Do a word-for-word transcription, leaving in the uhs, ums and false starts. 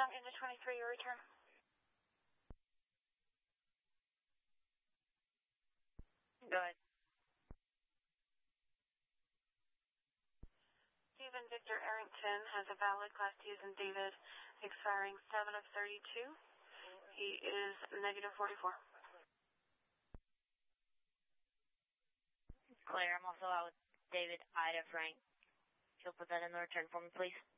Mustang into twenty-three, your return. Go ahead. Stephen Victor Arrington has a valid Class D as in David, expiring seven of thirty-two. He is negative forty-four. Clear. I'm also out with David Ida Frank. You'll put that in the return for me, please.